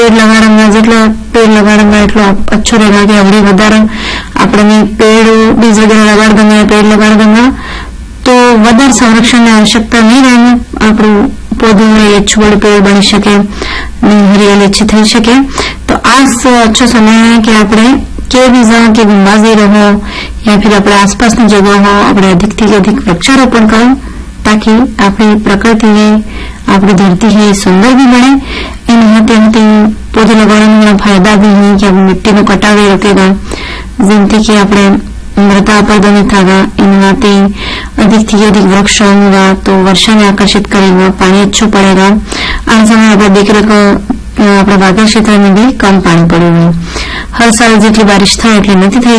पेड़ लगाड़ेंगे जेटला पेड़ लगाड़ेंगे एटलो अच्छो रहेगा कि अवड़ी वधारे आपणे पेड़ बीज वगैरह लगाड़ देंगे, पेड़ लगाड़ देंगे तो वधारे संरक्षण की आवश्यकता नहीं रहेगी। आपणुं पौधों में अच्छु बड़े पेड़ बनी सके, हरियाली अच्छी थी सके। तो आज अच्छो समय है कि आपणे के बीजा के गुंबाजी रहो या फिर अपने आसपास की जगह हो अपने अधिक थी अधिक वृक्षारोपण करो ताकि अपनी प्रकृति है अपनी धरती है सुंदर भी बने। इन हाथे हाथे पौधे लगाने फायदा भी है कि मिट्टी को कटाव रोकेगा, जिनसे कि अपने मृदा अपरदन थागा। इन हाथे अधिक थी अधिक वृक्ष होगा तो वर्षा ने आकर्षित करेगा, पानी अच्छो पड़ेगा। आ समय अपने देख अपने बाजार क्षेत्र में भी कम पानी पड़ेगा। हर साल जितनी बारिश थाय एटली नथी थई।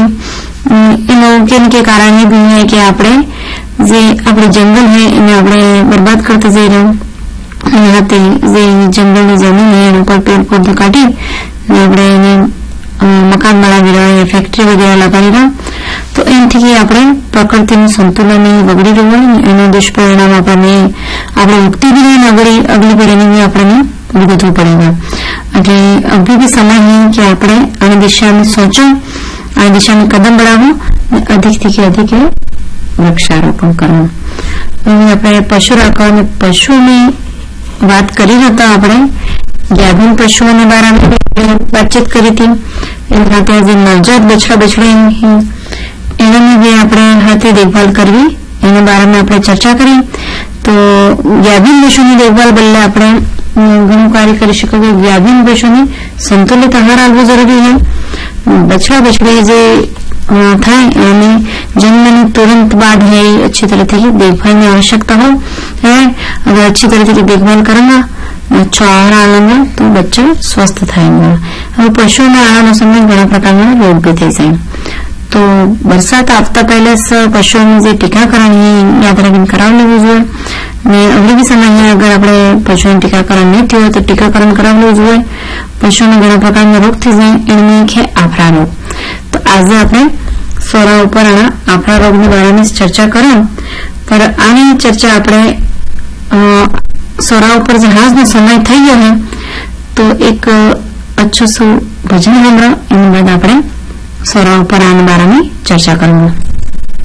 एનું के कारण ये भी है कि आपणे जे आपणे जंगल है एने आपणे बर्बाद करते जई रह्या एना हाथे जे जंगलनी जमीन है एना पर पेड़ पौधा काढी आपणे एने मकान बनावी रह्या या फैक्टरी वगैरह लगावी रह्या तो एनाथी आपणे प्रकृतिनुं संतुलन बगड़ी रह्युं होय एनुं दुष्परिणाम आपणे आपणे मुक्ति भी अगली पेढ़ीने भी आपणे भोगवવું पड़ेगा। એટલે अभी भी समय है कि આપણે આ દિશા में सोचो, आ दिशा में कदम बढ़ावो, अधिक थी अधिक वृक्षारोपण करवू। આપણે પશુ રાખવા અને પશુની વાત કરી હતા। આપણે ગાભણ પશુઓના બારામાં વાતચીત કરી હતી। એના સાથે જે નવજાત બછડા એની भी આપણે હાથે દેખભાલ કરવી એના બારામાં આપણે ચર્ચા કરી। તો ગાભણ પશુની દેખભાલ બદલે આપણે घणું कार्य કરી શકો। ગાભણ પશુને સંતુલિત આહાર આપવો જરૂરી है। बछड़ा बछड़ी जे थाय एने जन्मने तुरंत बाद है अच्छी तरह से देखभाल की आवश्यकता हो है। अगर अच्छी तरह से देखभाल करेंगे अच्छा आहार आएंगे तो बच्चे स्वस्थ थाएंगे। अब पशु में आहार समय घना प्रकार रोग भी थी जाए। तो बरसात आता पहले पशुओं में टीकाकरण याद रखी करा लेवु जोईए। अगले भी समय है अगर अपने पशुओं टीकाकरण नहीं थयो तो टीकाकरण करा लेवु जोईए। पशुओं में घना प्रकार रोग थी जाए एने है आफरा रोग। तो आज आपने सोरा पर आफरा रोग के बारे में चर्चा करो पर आनी चर्चा अपने सोरा पर जहाज में समय थई गयो है तो एक अच्छो सो भजन हमरा इन बाद अपने सोरा पर आने बारे में चर्चा करूंगा।